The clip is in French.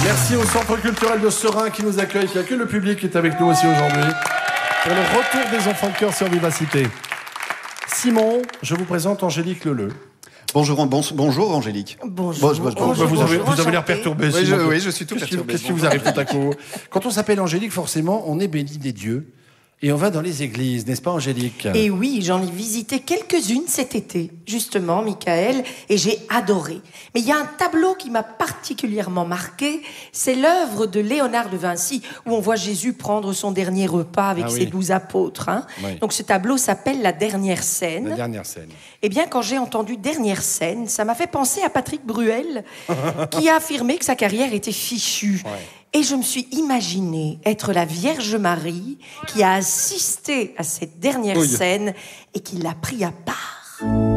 Merci au Centre culturel de Serein qui nous accueille, qui accueille le public qui est avec nous aussi aujourd'hui pour le retour des enfants de cœur sur Vivacité. Simon, je vous présente Angélique Leleu. Bonjour Angélique. Bonjour. Vous avez l'air perturbé. Oui, Simon. je suis tout perturbé. Qu'est-ce qui vous arrive tout à coup? Quand on s'appelle Angélique, forcément, on est béni des dieux. Et on va dans les églises, n'est-ce pas Angélique? Et oui, j'en ai visité quelques-unes cet été, justement, Michael, et j'ai adoré. Mais il y a un tableau qui m'a particulièrement marqué, c'est l'œuvre de Léonard de Vinci, où on voit Jésus prendre son dernier repas avec ses 12 apôtres. Hein. Oui. Donc ce tableau s'appelle La Dernière Scène. La dernière scène. Eh bien, quand j'ai entendu Dernière Scène, ça m'a fait penser à Patrick Bruel, qui a affirmé que sa carrière était fichue. Ouais. Et je me suis imaginé être la Vierge Marie qui a assisté à cette dernière scène et qui l'a pris à part.